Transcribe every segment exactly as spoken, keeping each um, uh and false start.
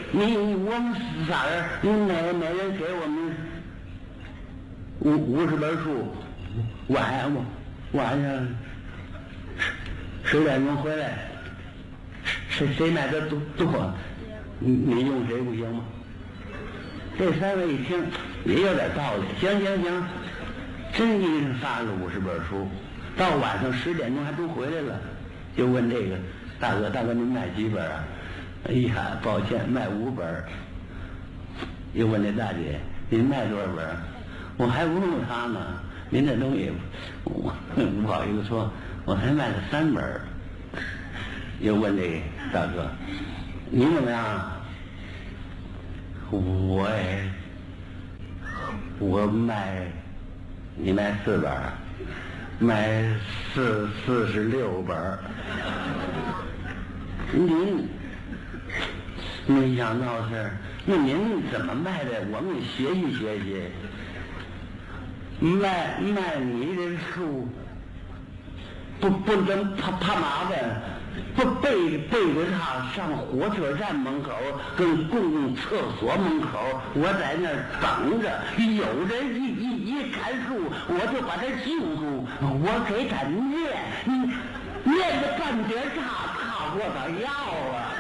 你我们仨人，你每每人给我们五五十本书，晚上晚上十点钟回来，谁谁买的多多，你你用谁不行吗？这三位一听也有点道理，行行行，真一人发了五十本书，到晚上十点钟还真回来了，就问这个大哥，大哥您卖几本啊？哎呀，抱歉，卖五本。又问那大姐，您卖多少本？我还不用他呢，您这东西，我不好意思说，我才卖了三本。又问这大哥，您怎么样？我也，我卖，你卖四本，卖四四十六本。您没想到是，那您怎么卖的？我们学习学习。卖卖你的书，不不能怕怕麻烦，不背背着他上火车站门口跟公共厕所门口，我在那儿等着，有人一一一看书，我就把他记住，我给他念，念了半截他他我的药啊！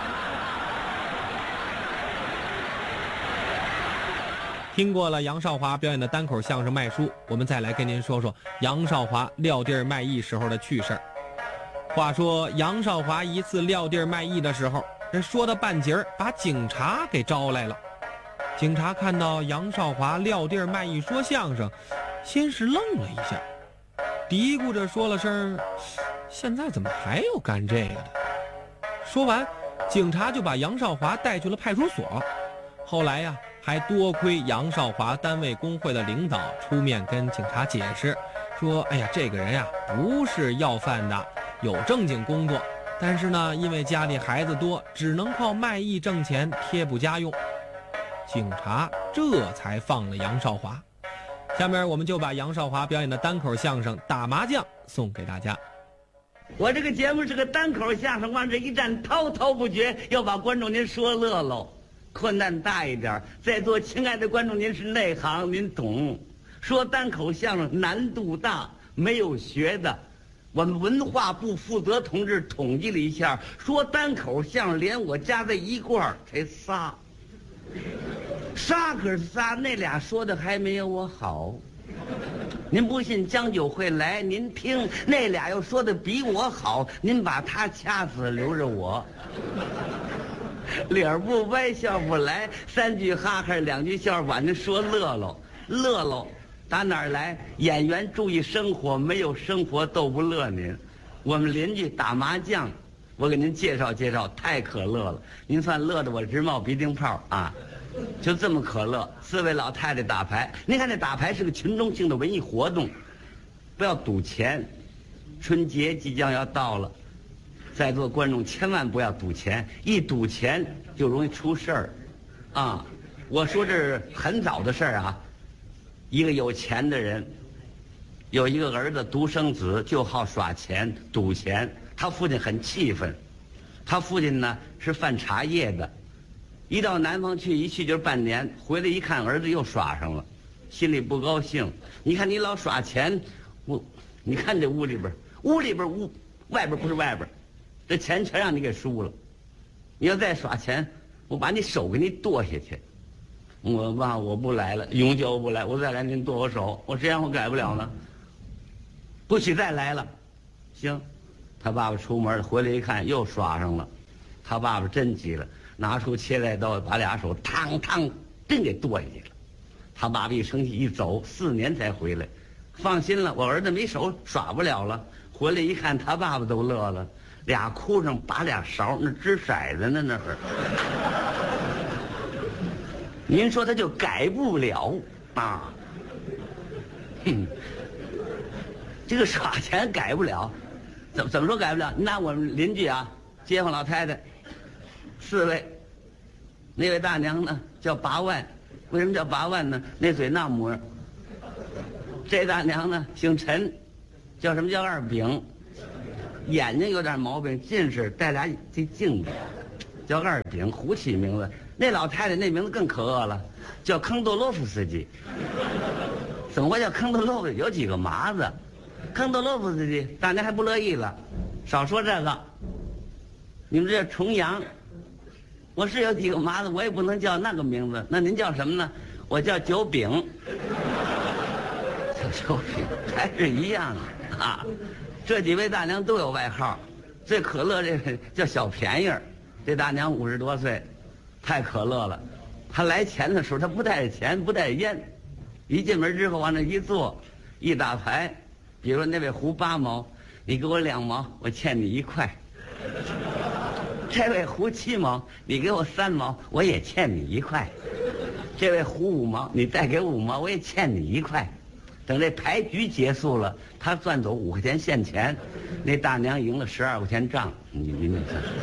听过了杨少华表演的单口相声《卖书》，我们再来跟您说说杨少华撂地儿卖艺时候的趣事儿。话说杨少华一次撂地儿卖艺的时候，这说到半截儿，把警察给招来了。警察看到杨少华撂地儿卖艺说相声，先是愣了一下，嘀咕着说了声：“现在怎么还有干这个的？”说完，警察就把杨少华带去了派出所。后来呀，还多亏杨少华单位工会的领导出面跟警察解释，说：“哎呀，这个人呀不是要饭的，有正经工作，但是呢，因为家里孩子多，只能靠卖艺挣钱贴补家用。”警察这才放了杨少华。下面我们就把杨少华表演的单口相声《打麻将》送给大家。 我这个节目是个单口相声，往这一站滔滔不绝，要把观众您说乐喽。困难大一点，在座亲爱的观众，您是内行，您懂。说单口相声难度大，没有学的。我们文化部负责同志统计了一下，说单口相声连我加在一块儿才仨，仨可是仨，那俩说的还没有我好。您不信，江九会来，您听那俩又说的比我好，您把他掐死，留着我。理儿不歪，笑不来，三句哈哈，两句笑，把您说乐喽，乐喽。打哪儿来？演员注意生活，没有生活逗不乐您。我们邻居打麻将，我给您介绍介绍，太可乐了，您算乐得我直冒鼻涕泡啊！就这么可乐，四位老太太打牌，您看这打牌是个群众性的文艺活动，不要赌钱。春节即将要到了，在座观众千万不要赌钱，一赌钱就容易出事儿啊！我说这是很早的事儿啊。一个有钱的人，有一个儿子独生子，就好耍钱赌钱。他父亲很气愤，他父亲呢是贩茶叶的，一到南方去一去就是半年，回来一看儿子又耍上了，心里不高兴。你看你老耍钱，我你看这屋里边，屋里边屋外边不是外边，这钱全让你给输了。你要再耍钱，我把你手给你剁下去。我爸我不来了，永久不来，我再来您剁我手，我谁让我改不了呢？不许再来了。行，他爸爸出门回来一看又耍上了，他爸爸真急了，拿出切菜刀把俩手嘡嘡真给剁下去了。他爸爸一生气一走，四年才回来。放心了，我儿子没手耍不了了。回来一看他爸爸都乐了，俩哭上把俩勺，那掷骰子呢那会儿。您说他就改不了啊？哼，这个耍钱改不了，怎么怎么说改不了？那我们邻居啊，街坊老太太四位，那位大娘呢叫八万，为什么叫八万呢？那嘴那模样。这大娘呢姓陈，叫什么叫二饼，眼睛有点毛病，近视，戴俩这镜子。 叫二饼，胡起名字。那老太太那名字更可恶了，叫坑多洛夫斯基。怎么会叫坑多洛夫？有几个麻子？坑多洛夫斯基，大娘还不乐意了，少说这个。你们这重阳，我是有几个麻子，我也不能叫那个名字。那您叫什么呢？我叫九饼。叫九饼还是一样的啊。这几位大娘都有外号，最可乐这个叫小便宜儿。这大娘五十多岁，太可乐了。她来钱的时候，她不带钱，不带烟，一进门之后往那一坐，一打牌，比如那位胡八毛，你给我两毛，我欠你一块；这位胡七毛，你给我三毛，我也欠你一块；这位胡五毛，你再给五毛，我也欠你一块。等这牌局结束了，他赚走五块钱现钱，那大娘赢了十二块钱账。你你你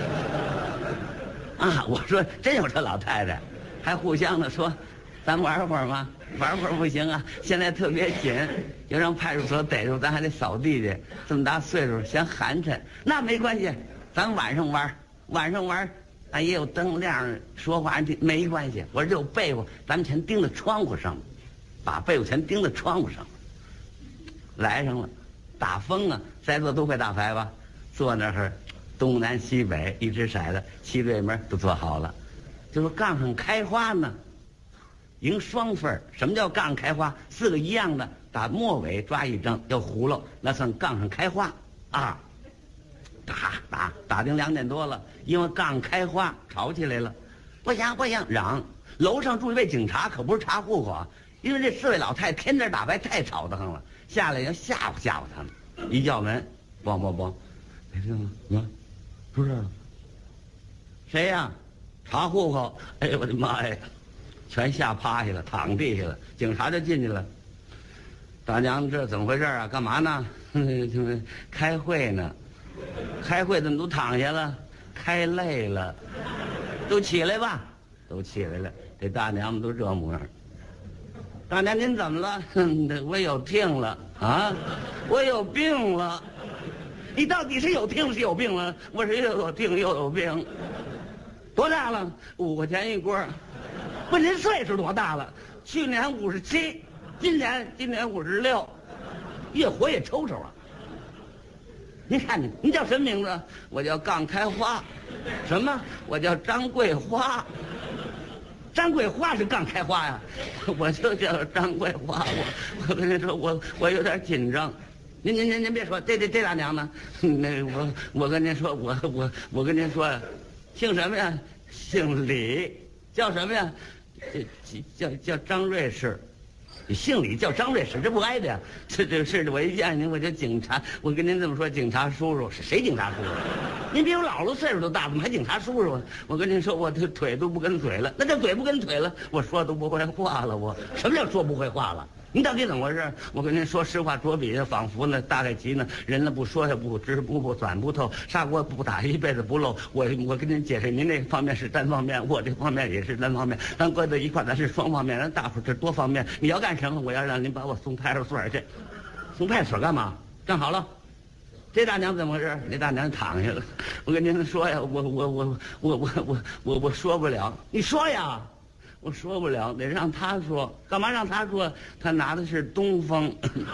啊！我说真有这老太太，还互相的说，咱玩会儿吗？玩会儿不行啊，现在特别紧，要让派出所逮住，咱还得扫地去。这么大岁数嫌寒碜，那没关系，咱晚上玩，晚上玩，俺也有灯亮，说话没关系。我这有被窝，咱们全钉在窗户上，把被窝全钉在窗户上。来上了，打风啊，在座都会打牌吧？坐那儿，东南西北一只骰子，七对门都做好了。就说杠上开花呢，赢双份。什么叫杠上开花？四个一样的，打末尾抓一张，要葫芦，那算杠上开花啊！打打打定两点多了，因为杠开花吵起来了，不行不行，嚷！楼上住一位警察，可不是查户口啊，因为这四位老太太天天打牌太吵得慌了，下来要吓唬吓唬他们。一叫门，梆梆梆，谁听了？啊，出事了。谁呀？查户口。哎呦我的妈呀，全吓趴下了，躺地下了。警察就进去了。大娘，这怎么回事啊？干嘛呢？开会呢。开会怎么都躺下了？开累了。都起来吧。都起来了。这大娘们都这模样。大娘您怎么了？我有病了啊！我有病了。你到底是有病是有病了？我是又有病又有病。多大了？五块钱一锅。问您岁数多大了？去年五十七，今年今年五十六，越活越抽抽啊！您看您，您叫什么名字？我叫杠开花。什么？我叫张桂花。张桂花是杠开花呀，我就叫张桂花。我我跟您说，我我有点紧张。您您您您别说，这这这大娘呢？那我我跟您说，我我我跟您说，姓什么呀？姓李，叫什么呀？叫叫叫张瑞士。姓李叫张瑞士，这不挨着呀？这这是我一见您，我就警察。我跟您这么说，警察叔叔是谁？警察叔叔？您比我姥姥岁数都大，怎么还警察叔叔啊？我跟您说，我这腿都不跟腿了，那叫嘴不跟腿了，我说都不会话了。我什么叫说不会话了？您到底怎么回事？我跟您说实话，着笔仿佛呢，大概其呢，人呢不说也不知，不不转不透，砂锅不打一辈子不漏。我我跟您解释，您那个方面是单方面，我这方面也是单方面，咱搁在一块咱是双方面，咱大伙这多方面。你要干什么？我要让您把我送派出所去。送派出所干嘛？站好了。这大娘怎么回事？那大娘躺下了。我跟您说呀，我我我我我我我我说不了。你说呀。我说不了，得让他说。干嘛让他说？他拿的是东风，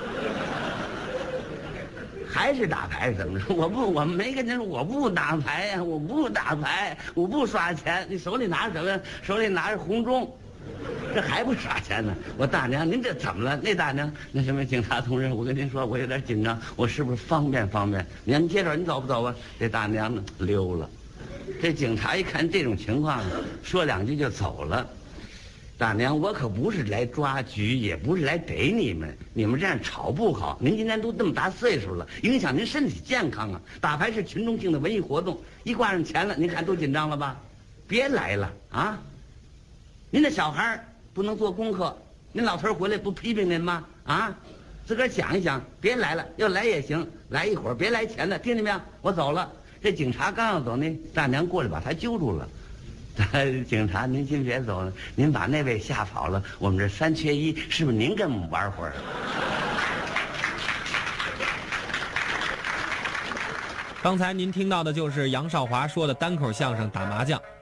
还是打牌怎么着？我不，我没跟您说我不打牌呀，我不打牌，我不刷钱。你手里拿着什么呀？手里拿着红中，这还不刷钱呢？我大娘，您这怎么了？那大娘，那什么警察同志，我跟您说，我有点紧张，我是不是方便方便？您接着，你走不走啊？这大娘呢溜了。这警察一看这种情况，说两句就走了。大娘，我可不是来抓局，也不是来逮你们，你们这样吵不好。您今年都这么大岁数了，影响您身体健康啊！打牌是群众性的文艺活动，一挂上钱了，您看多紧张了吧？别来了啊！您的小孩不能做功课，您老头回来不批评您吗？啊，自个儿想一想，别来了，要来也行，来一会儿，别来钱的，听见没有？我走了。这警察刚要走呢，大娘过来把他揪住了。警察，您先别走了，您把那位吓跑了，我们这三缺一，是不是您跟我们玩会儿？ 刚才您听到的就是杨少华说的单口相声《打麻将》。